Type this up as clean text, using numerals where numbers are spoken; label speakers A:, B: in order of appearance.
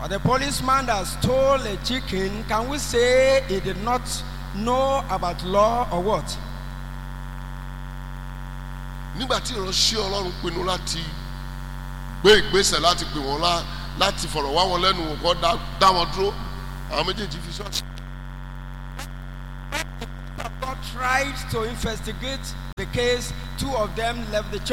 A: The policeman that stole a chicken, can we say he did not know about law or what?
B: Nígbà tí ìránṣẹ́ Ọlọ́run pinnu láti gbé ìgbésẹ̀ láti pè wọ́n láti fọ̀rọ̀ wá wọn lẹ́nu wò kó dá wọn dúró, àwọn méjèèjì fi ṣọ́ọ̀ṣì.
A: God tried to investigate the case. Two of them left the church.